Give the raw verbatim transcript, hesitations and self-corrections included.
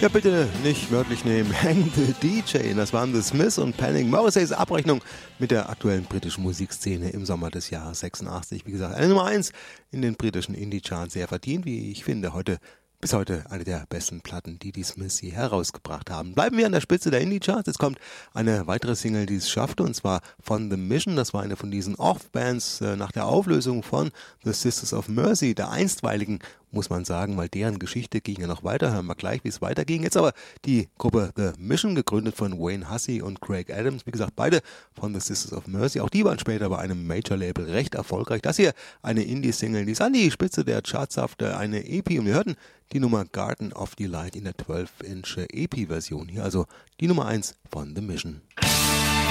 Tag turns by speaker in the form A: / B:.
A: Ja, bitte nicht wörtlich nehmen. Hang the D J. Das waren The Smiths und Panic. Morrisseys Abrechnung mit der aktuellen britischen Musikszene im Sommer des Jahres sechsundachtzig. Wie gesagt, eine Nummer eins in den britischen Indie-Charts. Sehr verdient, wie ich finde. Heute bis heute eine der besten Platten, die die Smiths je herausgebracht haben. Bleiben wir an der Spitze der Indie-Charts. Jetzt kommt eine weitere Single, die es schaffte, und zwar von The Mission. Das war eine von diesen Off-Bands äh, nach der Auflösung von The Sisters of Mercy, der einstweiligen, muss man sagen, weil deren Geschichte ging ja noch weiter. Hören wir gleich, wie es weiterging. Jetzt aber die Gruppe The Mission, gegründet von Wayne Hussey und Craig Adams. Wie gesagt, beide von The Sisters of Mercy. Auch die waren später bei einem Major-Label recht erfolgreich. Das hier eine Indie-Single, die ist an die Spitze der Charts schaffte, eine E P. Und wir hörten die Nummer Garden of Delight in der zwölf Inch E P-Version. Hier also die Nummer eins von The Mission.